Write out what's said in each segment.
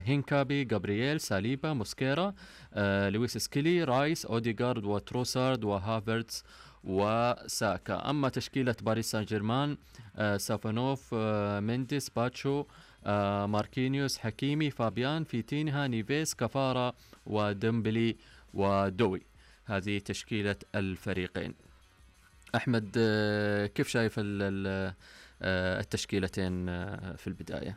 هينكابي، جابرييل، ساليبا، موسكيرا، لويس سكيلي، رايس، أوديغارد وتروسارد وهافرتز وساكا. أما تشكيلة باريس سان جيرمان: سافونوف، مينديس، باتشو، ماركينيوس، حكيمي، فابيان، فيتينها، نيفيس، كفارا وديمبلي ودوي. هذه تشكيلة الفريقين. أحمد، كيف شايف التشكيلتين في البداية؟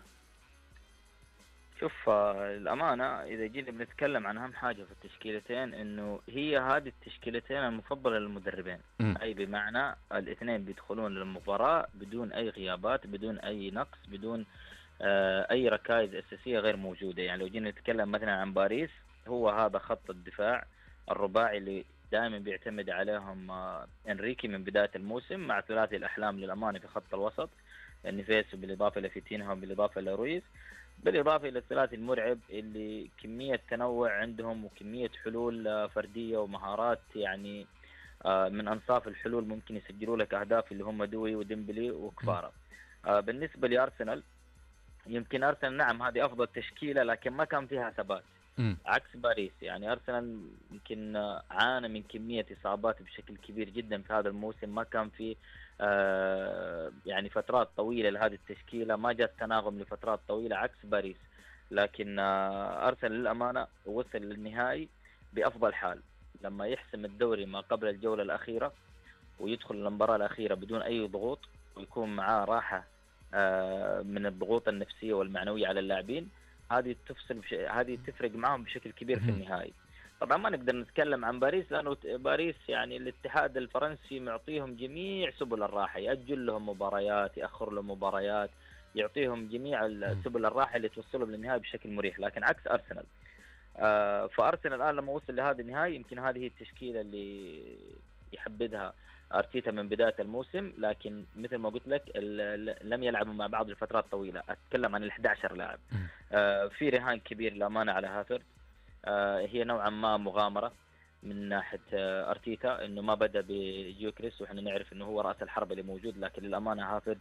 شوف، الأمانة إذا جينا بنتكلم عن أهم حاجة في التشكيلتين، إنه هي هذه التشكيلتين المفضلة للمدربين. مم. أي بمعنى الاثنين بيدخلون للمباراة بدون أي غيابات، بدون أي نقص، بدون أي ركائز أساسية غير موجودة. يعني لو جينا نتكلم مثلا عن باريس، هو هذا خط الدفاع الرباعي اللي دائما بيعتمد عليهم انريكي من بداية الموسم، مع ثلاثي الأحلام للأمانة في خط الوسط: نيفيس، بالإضافة لفيتينها، وبالإضافة لرويس، بالإضافة إلى الثلاثي المرعب اللي كمية تنوع عندهم وكمية حلول فردية ومهارات. يعني من أنصاف الحلول ممكن يسجلوا لك أهداف، اللي هم دوي وديمبلي مم. وكفارة. بالنسبة لأرسنال، يمكن أرسنال نعم هذه أفضل تشكيلة، لكن ما كان فيها ثبات مم. عكس باريس. يعني أرسنال يمكن عانى من كمية إصابات بشكل كبير جدا في هذا الموسم. ما كان في يعني فترات طويلة لهذه التشكيلة، ما جاء تناغم لفترات طويلة عكس باريس. لكن أرسنال للأمانة وصل للنهائي بأفضل حال، لما يحسم الدوري ما قبل الجولة الأخيرة ويدخل المباراة الأخيرة بدون أي ضغوط، ويكون معاه راحة من الضغوط النفسية والمعنوية على اللاعبين. هذه تفرق معهم بشكل كبير في مم. النهائي. طبعا ما نقدر نتكلم عن باريس، لأنه باريس يعني الاتحاد الفرنسي معطيهم جميع سبل الراحة، يأجل لهم مباريات، يأخر لهم مباريات، يعطيهم جميع مم. سبل الراحة اللي توصلهم للنهائي بشكل مريح. لكن عكس أرسنال، فأرسنال الآن لما وصل لهذا النهائي، يمكن هذه هي التشكيلة اللي يحددها أرتيتا من بداية الموسم. لكن مثل ما قلت لك، لم يلعبوا مع بعض لفترات طويلة. أتكلم عن ال11 لاعب. مم. في رهان كبير للأمانة على هافرد. هي نوعا ما مغامرة من ناحية أرتيتا، إنه ما بدأ بجيوكريس، وإحنا نعرف إنه هو رأس الحرب اللي موجود. لكن للأمانة هافرد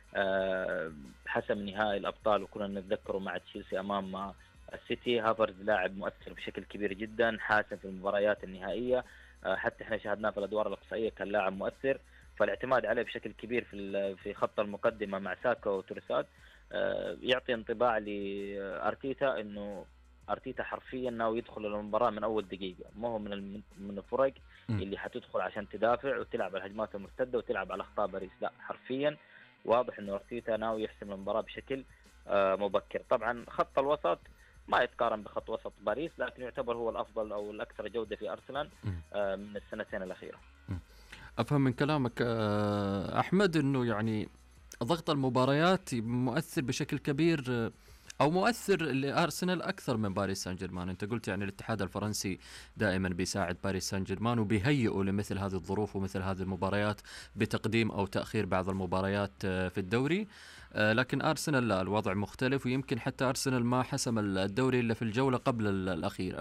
حسم نهائي الأبطال وكنا نتذكره مع تشيلسي أمام السيتي. هافرز لاعب مؤثر بشكل كبير جدا، حاسم في المباريات النهائية. حتى احنا شاهدناه في الأدوار الإقصائية كان لاعب مؤثر. فالاعتماد عليه بشكل كبير في خط المقدمة مع ساكا وتورسات يعطي انطباع لأرتيتا إنه أرتيتا حرفيا ناوي يدخل المباراة من أول دقيقة. ما هو من الفرق مم. اللي حتدخل عشان تدافع وتلعب على الهجمات المرتدة وتلعب على أخطاء باريس. لا، حرفيا واضح انه ارتيتا ناوي يحسم المباراه بشكل مبكر. طبعا خط الوسط ما يتقارن بخط وسط باريس، لكن يعتبر هو الافضل او الاكثر جوده في ارسنال مم. من السنتين الاخيره. مم. أفهم من كلامك أحمد أنه يعني ضغط المباريات مؤثر بشكل كبير، أو مؤثر لأرسنال أكثر من باريس سان جيرمان. أنت قلت يعني الاتحاد الفرنسي دائما بيساعد باريس سان جيرمان وبيهيئوا لمثل هذه الظروف ومثل هذه المباريات بتقديم أو تأخير بعض المباريات في الدوري. لكن أرسنال لا، الوضع مختلف، ويمكن حتى أرسنال ما حسم الدوري إلا في الجولة قبل الأخيرة.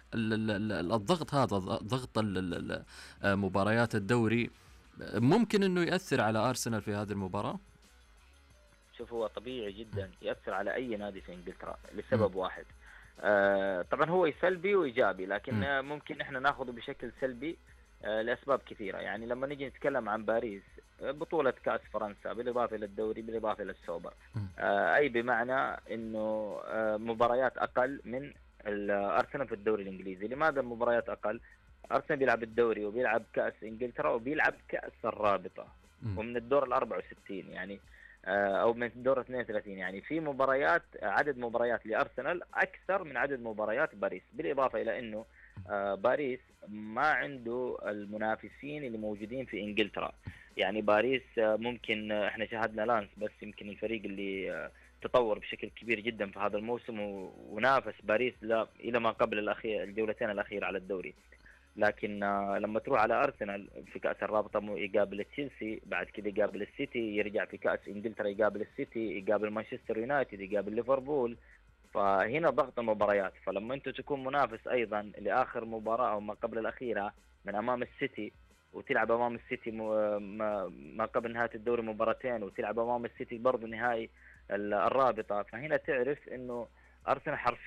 الضغط هذا، ضغط مباريات الدوري، ممكن انه يأثر على ارسنال في هذه المباراة. شوف، هو طبيعي جدا ياثر على اي نادي في انجلترا مم. لسبب واحد. طبعا هو سلبي وايجابي، لكن مم. ممكن احنا ناخذه بشكل سلبي لاسباب كثيره. يعني لما نيجي نتكلم عن باريس، بطوله كاس فرنسا بالاضافه الى الدوري بالاضافه الى السوبر، مم. اي بمعنى انه مباريات اقل من ارسنال في الدوري الانجليزي. لماذا المباريات اقل؟ ارسنال بيلعب الدوري وبيلعب كاس انجلترا وبيلعب كاس الرابطه، مم. ومن الدور ال 64 يعني، او من دور 32. يعني في مباريات، عدد مباريات لارسنال اكثر من عدد مباريات باريس. بالاضافه الى انه باريس ما عنده المنافسين اللي موجودين في انجلترا. يعني باريس ممكن احنا شاهدنا لانس، بس يمكن الفريق اللي تطور بشكل كبير جدا في هذا الموسم ونافس باريس الى ما قبل الجولتين الاخيره على الدوري. لكن لما تروح على ارسنال في كاس الرابطه يقابل تشيلسي، بعد كده يقابل السيتي، يرجع في كاس انجلترا يقابل السيتي، يقابل مانشستر يونايتد، يقابل ليفربول. فهنا ضغط المباريات. فلما انت تكون منافس ايضا لاخر مباراه او ما قبل الاخيره من امام السيتي، وتلعب امام السيتي ما قبل نهايه الدوري مباراتين، وتلعب امام السيتي برضه نهائي الرابطه، فهنا تعرف انه ارسنال حرفيا